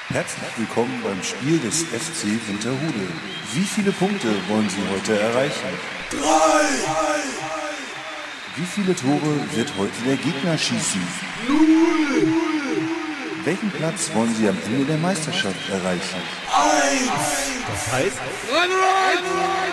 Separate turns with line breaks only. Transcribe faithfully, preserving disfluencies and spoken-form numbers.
Herzlich willkommen beim Spiel des F C Winterhude. Wie viele Punkte wollen Sie heute erreichen?
Drei!
Wie viele Tore wird heute der Gegner schießen?
Null!
Welchen Platz wollen Sie am Ende der Meisterschaft erreichen?
Eins!
Das heißt,
Run, run!